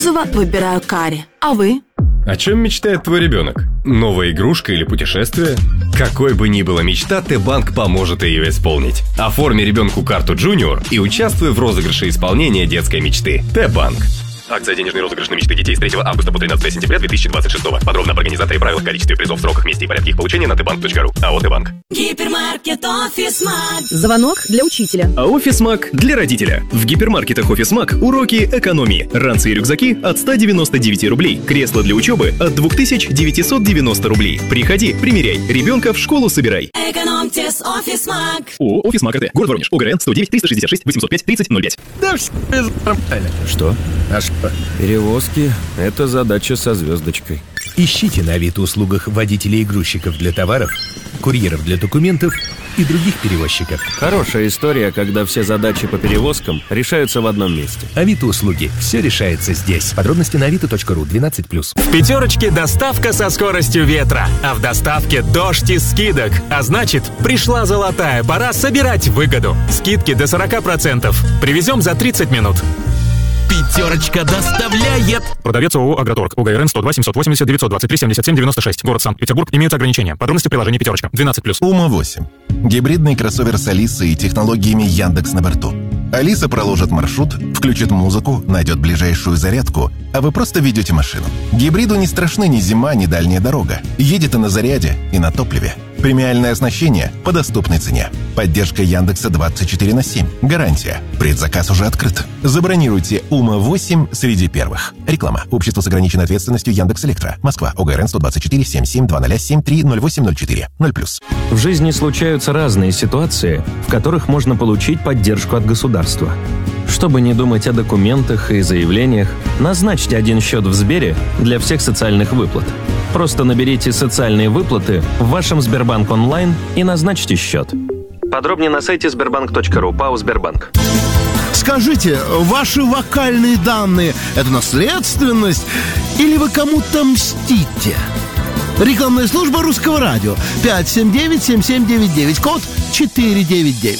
Выбираю карри. А вы? О чем мечтает твой ребенок? Новая игрушка или путешествие? Какой бы ни была мечта, Т-банк поможет ее исполнить. Оформи ребенку карту Junior и участвуй в розыгрыше исполнения детской мечты. Т-банк. Акция «Денежный розыгрыш на мечты детей» с 3 августа по 13 сентября 2026. Подробно об организации, правилах, количестве призов, сроках, месте и порядке их получения на tbank.ru. АО «Т-банк». Гипермаркет «Офисмаг». Звонок для учителя. А «Офисмаг» для родителя. В гипермаркетах «Офисмаг» уроки экономии. Ранцы и рюкзаки от 199 рублей. Кресло для учебы от 2990 рублей. Приходи, примеряй. Ребенка в школу собирай. Экономьте с «Офисмаг». ООО «Офисмаг РТ». Город Воронеж. ОГРН 109 366 805 3005. Да все нормально. Что? А что? Перевозки – это задача со звездочкой. Ищите на Авито-услугах водителей и грузчиков для товаров, курьеров для документов и других перевозчиков. Хорошая история, когда все задачи по перевозкам решаются в одном месте. Авито-услуги. Все решается здесь. Подробности на avito.ru 12+. В «Пятерочке» доставка со скоростью ветра, а в доставке дождь из скидок. А значит, пришла золотая пора собирать выгоду. Скидки до 40%. Привезем за 30 минут. «Пятерочка» доставляет. Продавец ООО «Агроторг». ОГРН 102 780 923 77 96. Город Санкт-Петербург. Имеются ограничения. Подробности в приложении «Пятерочка». 12+. УМА-8. Гибридный кроссовер с Алисой и технологиями Яндекс на борту. Алиса проложит маршрут, включит музыку, найдет ближайшую зарядку, а вы просто ведете машину. Гибриду не страшны ни зима, ни дальняя дорога. Едет и на заряде, и на топливе. Премиальное оснащение по доступной цене. Поддержка Яндекса 24/7. Гарантия. Предзаказ уже открыт. Забронируйте УМА-8 среди первых. Реклама. Общество с ограниченной ответственностью Яндекс.Электро. Москва. ОГРН 124 77 0073 0804 0+. В жизни случаются разные ситуации, в которых можно получить поддержку от государства. Чтобы не думать о документах и заявлениях, назначьте один счет в Сбере для всех социальных выплат. Просто наберите «Социальные выплаты» в вашем Сбербанк онлайн и назначьте счет. Подробнее на сайте sberbank.ru. ПАО «Сбербанк». Скажите, ваши вокальные данные – это наследственность или вы кому-то мстите? Рекламная служба Русского радио. 579-7799, код 499.